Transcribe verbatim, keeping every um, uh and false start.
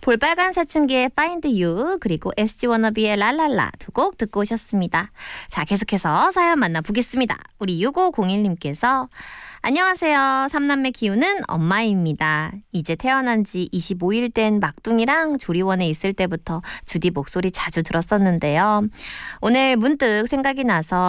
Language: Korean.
볼빨간 사춘기의 Find You 그리고 에스지 워너비의 랄랄라 두 곡 듣고 오셨습니다. 자, 계속해서 사연 만나보겠습니다. 우리 육오공일님께서 안녕하세요. 삼남매 키우는 엄마입니다. 이제 태어난 지 이십오 일 된 막둥이랑 조리원에 있을 때부터 주디 목소리 자주 들었었는데요. 오늘 문득 생각이 나서